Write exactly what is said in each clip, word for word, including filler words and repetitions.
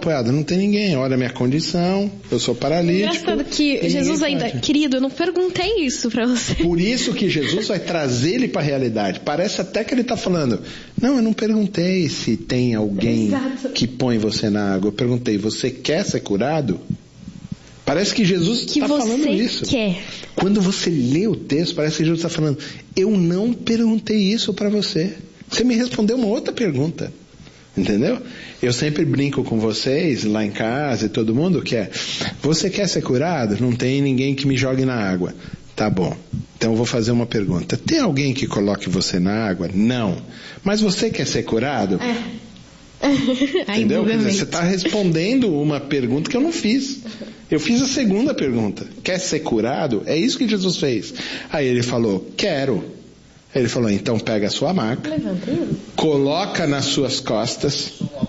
apoiado? Não tem ninguém. Olha a minha condição, eu sou paralítico. Engraçado que Jesus ainda... Pode. Querido, eu não perguntei isso pra você. Por isso que Jesus vai trazer ele pra realidade. Parece até que ele tá falando, não, eu não perguntei se tem alguém Exato. Que põe você na água. Eu perguntei, você quer ser curado? Parece que Jesus está falando isso. Quer. Quando você lê o texto, parece que Jesus está falando, eu não perguntei isso para você. Você me respondeu uma outra pergunta. Entendeu? Eu sempre brinco com vocês, lá em casa e todo mundo, que é, você quer ser curado? Não tem ninguém que me jogue na água. Tá bom. Então eu vou fazer uma pergunta. Tem alguém que coloque você na água? Não. Mas você quer ser curado? É. Entendeu? Quer dizer, você está respondendo uma pergunta que eu não fiz. Eu fiz a segunda pergunta. Quer ser curado? É isso que Jesus fez. Aí ele falou, quero. Ele falou, então pega a sua maca, coloca nas suas costas,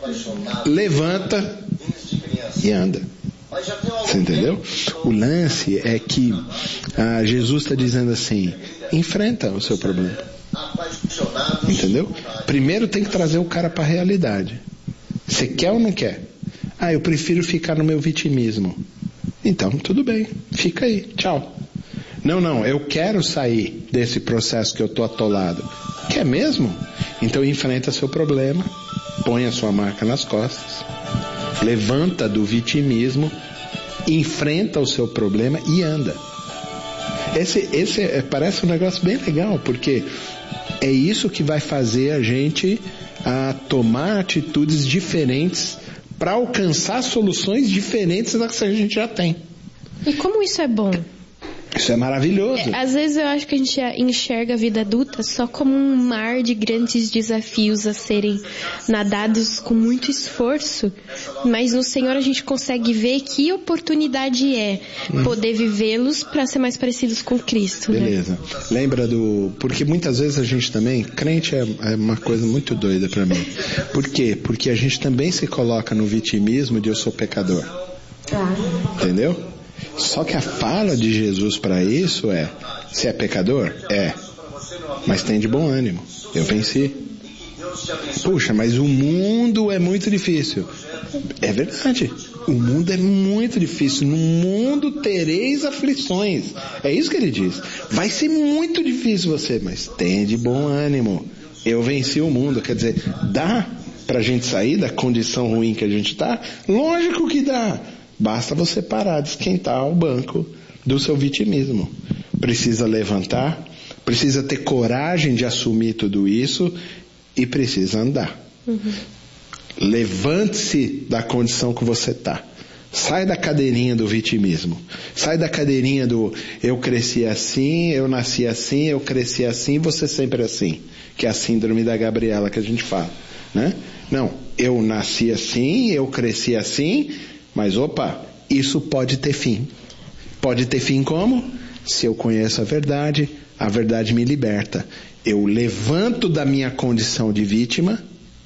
levanta e anda. Você entendeu? O lance é que ah, Jesus está dizendo assim, enfrenta o seu problema. Entendeu? Primeiro tem que trazer o cara para a realidade. Você quer ou não quer? Ah, eu prefiro ficar no meu vitimismo. Então, tudo bem. Fica aí. Tchau. Não, não. Eu quero sair desse processo que eu estou atolado. Quer mesmo? Então, enfrenta seu problema. Põe a sua marca nas costas. Levanta do vitimismo. Enfrenta o seu problema e anda. Esse, esse é, parece um negócio bem legal, porque é isso que vai fazer a gente a tomar atitudes diferentes para alcançar soluções diferentes das que a gente já tem. E como isso é bom? Isso é maravilhoso. É, às vezes eu acho que a gente enxerga a vida adulta só como um mar de grandes desafios a serem nadados com muito esforço, mas no Senhor a gente consegue ver que oportunidade é hum. poder vivê-los para ser mais parecidos com Cristo. Beleza. Né? Lembra do... Porque muitas vezes a gente também... Crente é, é uma coisa muito doida para mim. Por quê? Porque a gente também se coloca no vitimismo de eu sou pecador. Ah. Entendeu? Só que a fala de Jesus para isso é, você é pecador? É. Mas tem de bom ânimo. Eu venci. Puxa, mas o mundo é muito difícil. É verdade. O mundo é muito difícil. No mundo tereis aflições. É isso que ele diz. Vai ser muito difícil você, mas tem de bom ânimo. Eu venci o mundo. Quer dizer, dá pra gente sair da condição ruim que a gente tá? Lógico que dá. Basta você parar de esquentar o banco do seu vitimismo. Precisa levantar, precisa ter coragem de assumir tudo isso e precisa andar. Uhum. Levante-se da condição que você está. Sai da cadeirinha do vitimismo. Sai da cadeirinha do eu cresci assim, eu nasci assim, eu cresci assim, você sempre assim. Que é a síndrome da Gabriela que a gente fala, né? Não, eu nasci assim, eu cresci assim... Mas opa, isso pode ter fim. Pode ter fim como? Se eu conheço a verdade, a verdade me liberta. Eu levanto da minha condição de vítima,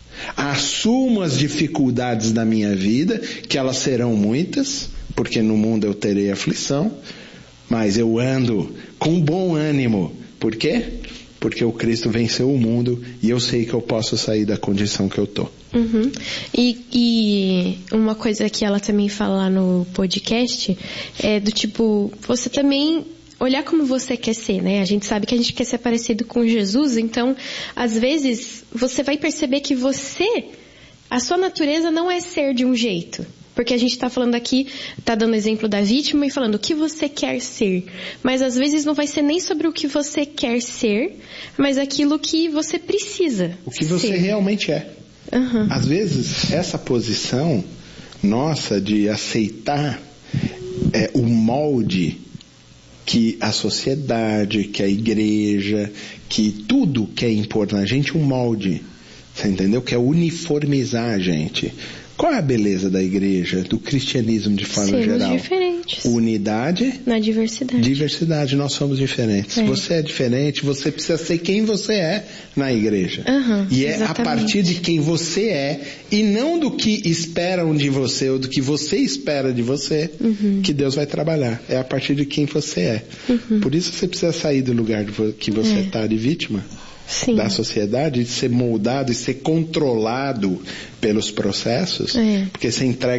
assumo as dificuldades da minha vida, que elas serão muitas, porque no mundo eu terei aflição, mas eu ando com bom ânimo. Por quê? Porque o Cristo venceu o mundo e eu sei que eu posso sair da condição que eu estou. Uhum. E, e uma coisa que ela também fala lá no podcast é do tipo, você também olhar como você quer ser, né? A gente sabe que a gente quer ser parecido com Jesus, então às vezes você vai perceber que você, a sua natureza não é ser de um jeito. Porque a gente está falando aqui, está dando exemplo da vítima e falando o que você quer ser. Mas às vezes não vai ser nem sobre o que você quer ser, mas aquilo que você precisa O que você ser. realmente é. Uhum. Às vezes essa posição nossa de aceitar é, o molde que a sociedade, que a igreja, que tudo quer impor na gente, um molde. Você entendeu? Que é uniformizar a gente. Qual é a beleza da igreja, do cristianismo de forma Sermos geral? diferentes. Unidade. Na diversidade. Diversidade, nós somos diferentes. É. Você é diferente, você precisa ser quem você é na igreja. Uhum, e é exatamente. A partir de quem você é, e não do que esperam de você, ou do que você espera de você, uhum. que Deus vai trabalhar. É a partir de quem você é. Uhum. Por isso você precisa sair do lugar que você está é. de vítima. Sim. Da sociedade, de ser moldado e ser controlado pelos processos, é. porque você entrega